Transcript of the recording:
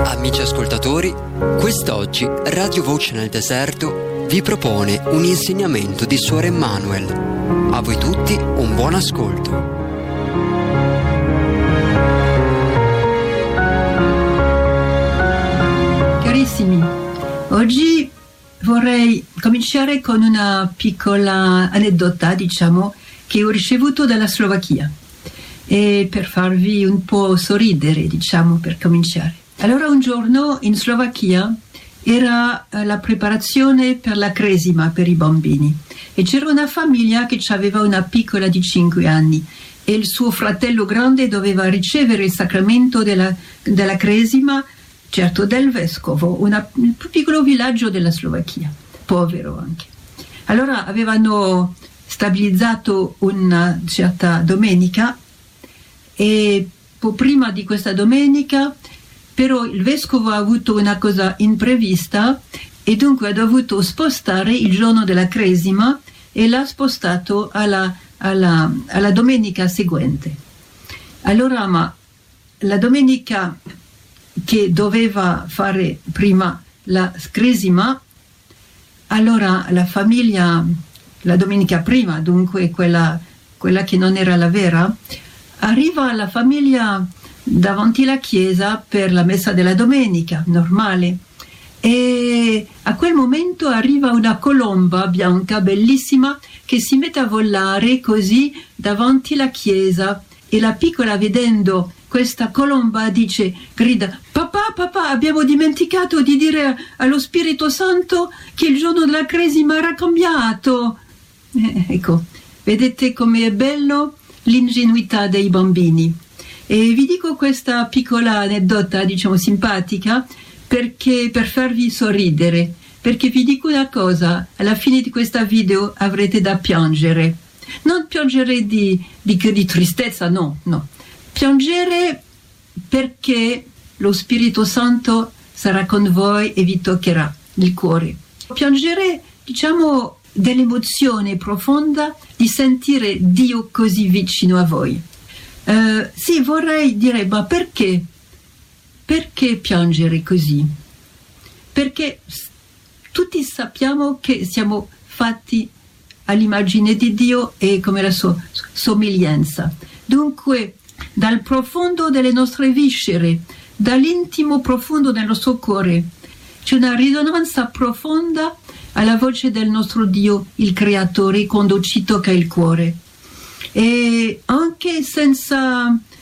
Amici ascoltatori, quest'oggi Radio Voce nel Deserto vi propone un insegnamento di Suor Emmanuel. A voi tutti un buon ascolto. Carissimi, oggi vorrei cominciare con una piccola aneddota, che ho ricevuto dalla Slovacchia, e per farvi un po' sorridere, per cominciare. Allora, un giorno in Slovacchia era la preparazione per la cresima per i bambini e c'era una famiglia che aveva una piccola di 5 anni e il suo fratello grande doveva ricevere il sacramento della cresima, certo del vescovo, un piccolo villaggio della Slovacchia, povero anche. Allora avevano stabilizzato una certa domenica e prima di questa domenica però il vescovo ha avuto una cosa imprevista e dunque ha dovuto spostare il giorno della cresima e l'ha spostato alla domenica seguente. Allora, ma la domenica che doveva fare prima la cresima, allora la famiglia, la domenica prima, dunque quella che non era la vera, arriva la famiglia davanti alla chiesa per la messa della domenica, normale. E a quel momento arriva una colomba bianca bellissima che si mette a volare così davanti alla chiesa e la piccola, vedendo questa colomba, grida: papà, abbiamo dimenticato di dire allo Spirito Santo che il giorno della cresima era cambiato. Ecco, vedete come è bello l'ingenuità dei bambini. E vi dico questa piccola aneddota, simpatica, perché per farvi sorridere, perché vi dico una cosa: alla fine di questa video avrete da piangere. Non piangere di tristezza, no. Piangere perché lo Spirito Santo sarà con voi e vi toccherà il cuore. Piangere, dell'emozione profonda di sentire Dio così vicino a voi. Sì, vorrei dire, ma perché piangere così? Perché tutti sappiamo che siamo fatti all'immagine di Dio e come la sua somiglianza. Dunque, dal profondo delle nostre viscere, dall'intimo profondo del nostro cuore, c'è una risonanza profonda alla voce del nostro Dio, il Creatore, quando ci tocca il cuore. E anche senza